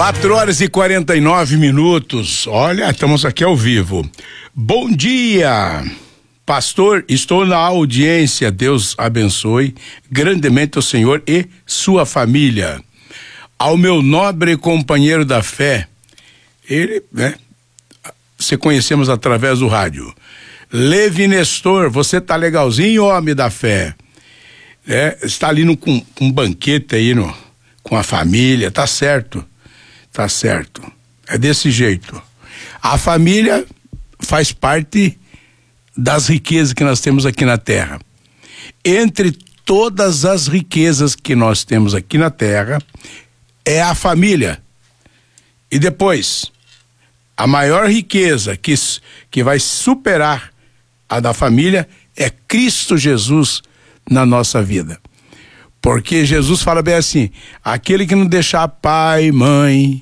4h49. Olha, estamos aqui ao vivo. Bom dia, pastor. Estou na audiência. Deus abençoe grandemente o senhor e sua família. Ao meu nobre companheiro da fé, ele, se conhecemos através do rádio. Levi Nestor, você tá legalzinho, homem da fé? Está ali com um banquete aí com a família, tá certo? Tá certo. É desse jeito. A família faz parte das riquezas que nós temos aqui na terra. Entre todas as riquezas que nós temos aqui na terra, é a família. E depois, a maior riqueza que vai superar a da família é Cristo Jesus na nossa vida. Porque Jesus fala bem assim: aquele que não deixar pai, mãe,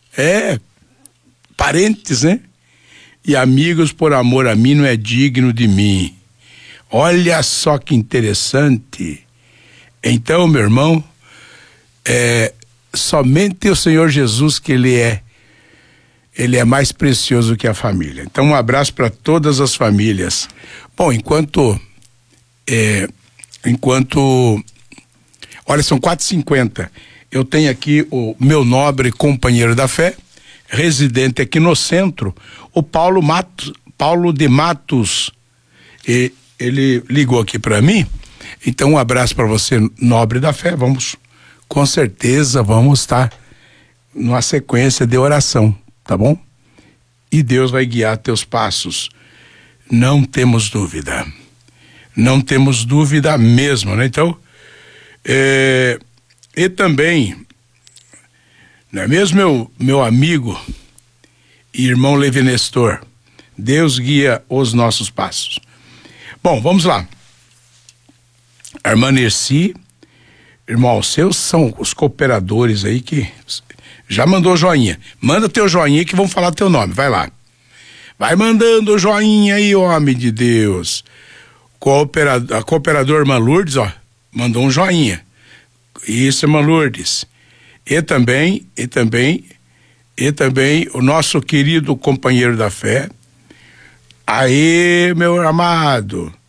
parentes, e amigos por amor a mim não é digno de mim. Olha só que interessante. Então, meu irmão, somente o Senhor Jesus que Ele é mais precioso que a família. Então, um abraço para todas as famílias. Bom, enquanto olha, são 4h50. Eu tenho aqui o meu nobre companheiro da fé, residente aqui no centro, o Paulo de Matos. Ele ligou aqui para mim. Então, um abraço para você, nobre da fé. Com certeza, vamos estar numa sequência de oração, tá bom? E Deus vai guiar teus passos. Não temos dúvida. Não temos dúvida mesmo, né? Então, e também, não é mesmo, meu amigo e irmão Levi Nestor? Deus guia os nossos passos. Bom, vamos lá. A irmã Nerci, irmão Alceu, são os cooperadores aí que já mandou joinha. Manda teu joinha que vão falar teu nome, vai lá. Vai mandando o joinha aí, homem de Deus. A cooperadora irmã Lourdes, mandou um joinha. Isso, irmã Lourdes. E também o nosso querido companheiro da fé. Aí, meu amado,